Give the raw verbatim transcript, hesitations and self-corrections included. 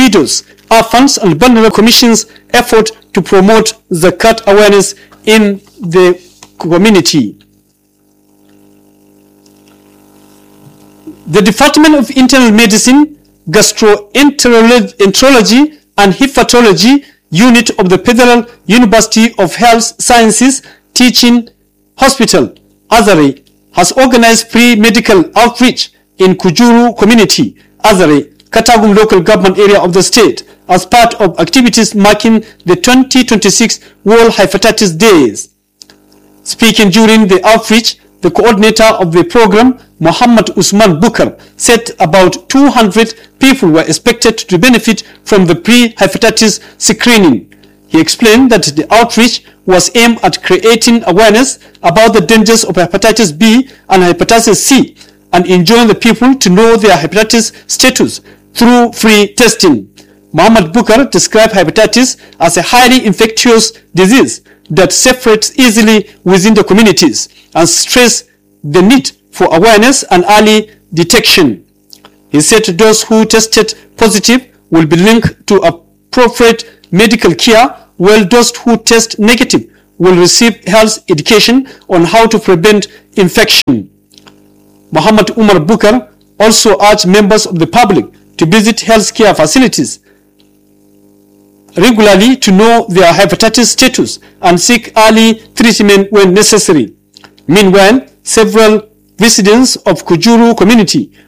videos are funds and Vulnerable Commission's effort to promote Zakat awareness in the community. The Department of Internal Medicine, Gastroenterology and Hepatology Unit of the Federal University of Health Sciences Teaching Hospital, Azare, has organized free medical outreach in Kujuru community, Azare, Katagum local government area of the state, as part of activities marking the twenty twenty-six World Hepatitis Days. Speaking during the outreach, the coordinator of the program, Muhammad Usman Bukar, said about two hundred people were expected to benefit from the pre-hepatitis screening. He explained that the outreach was aimed at creating awareness about the dangers of hepatitis B and hepatitis C and enjoying the people to know their hepatitis status through free testing. Muhammad Bukar described hepatitis as a highly infectious disease that separates easily within the communities and stressed the need for awareness and early detection. He said those who tested positive will be linked to appropriate medical care, while those who test negative will receive health education on how to prevent infection. Muhammad Umar Bukar also urged members of the public to visit healthcare facilities regularly to know their hepatitis status and seek early treatment when necessary. Meanwhile, several residents of Kujuru community